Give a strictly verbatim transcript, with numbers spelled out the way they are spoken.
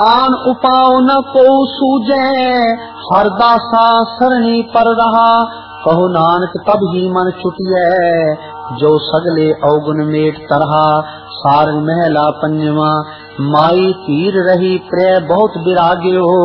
आन उपाव न को सूझे, हर दासा सरणी पर रहा। कहो नानक तब ही मन छुटिए, जो सगले अवगुण मेट तरहा। सारंग महला पंजवा, माई तीर रही प्रे बहुत विराग्यो।